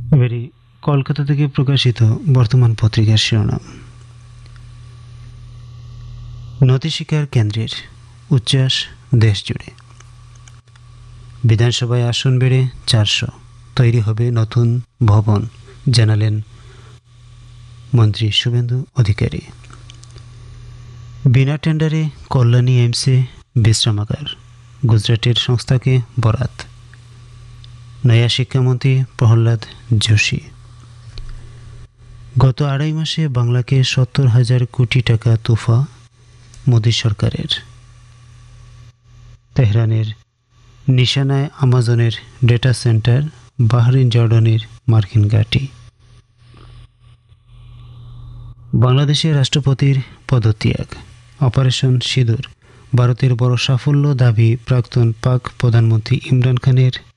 এবারে কলকাতা থেকে প্রকাশিত বর্তমান পত্রিকার শিরোনাম। নথি শিকার কেন্দ্রের উচ্ছ্বাস দেশ জুড়ে। বিধানসভায় আসন বেড়ে 400, তৈরি হবে নতুন ভবন, জানালেন মন্ত্রী শুভেন্দু অধিকারী। বিনা টেন্ডারে কল্যাণী এইমসে বিশ্রামাগার, গুজরাটের সংস্থাকে বরাত। নয়া শিক্ষামন্ত্রী প্রহ্লাদ যোশী। গত 2.5 মাসে বাংলাকে 70,000 কোটি টাকা তোফা মোদী সরকারের। তেহরানের নিশানায় আমাজনের ডেটা সেন্টার, বাহরিন জর্ডানের মার্কিন ঘাঁটি। বাংলাদেশের রাষ্ট্রপতির পদত্যাগ, অপারেশন সিঁদুর ভারতের বড় সাফল্য দাবি প্রাক্তন পাক প্রধানমন্ত্রী ইমরান খানের